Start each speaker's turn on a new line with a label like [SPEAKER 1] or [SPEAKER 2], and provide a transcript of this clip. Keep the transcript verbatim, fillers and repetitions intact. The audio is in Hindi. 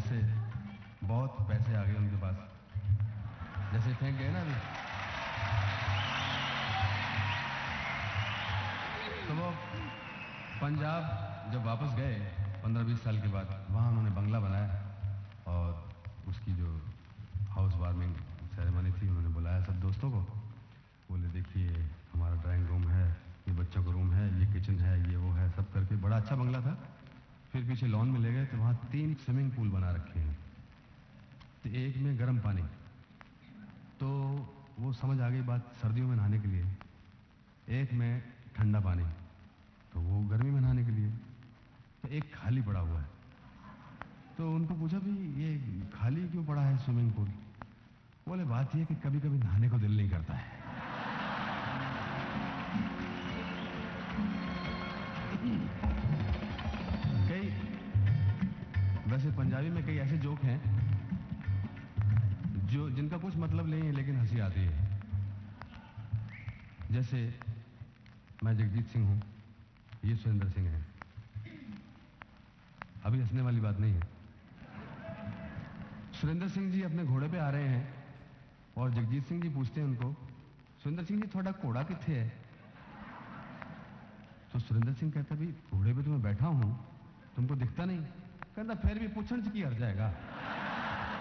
[SPEAKER 1] जैसे बहुत पैसे आ गए उनके पास, जैसे फेंक गए ना अभी, तो वो पंजाब जब वापस गए पंद्रह बीस साल के बाद, वहाँ उन्होंने बंगला बनाया और उसकी जो हाउस वार्मिंग सेरेमनी थी उन्होंने बुलाया सब दोस्तों को। बोले देखिए हमारा ड्राइंग रूम है, ये बच्चों का रूम है, ये किचन है, ये वो है, सब करके बड़ा अच्छा बंगला था। फिर पीछे लॉन में ले गए तो वहाँ तीन स्विमिंग पूल बना रखे हैं। तो एक में गर्म पानी, तो वो समझ आ गई बात सर्दियों में नहाने के लिए। एक में ठंडा पानी, तो वो गर्मी में नहाने के लिए। तो एक खाली पड़ा हुआ है, तो उनको पूछा भी ये खाली क्यों पड़ा है स्विमिंग पूल? बोले बात ये कि कभी कभी नहाने को दिल नहीं करता है। कई वैसे पंजाबी में कई ऐसे जोक हैं जो जिनका कुछ मतलब नहीं है लेकिन हंसी आती है। जैसे मैं जगजीत सिंह हूं, ये सुरेंद्र सिंह है। अभी हंसने वाली बात नहीं है। सुरेंद्र सिंह जी अपने घोड़े पे आ रहे हैं और जगजीत सिंह जी पूछते हैं उनको, सुरेंद्र सिंह जी थोड़ा घोड़ा किथे है? तो सुरेंद्र सिंह कहता भी घोड़े पे तो मैं बैठा हूं, तुमको दिखता नहीं? कहता फिर भी पूछण च की हर जाएगा।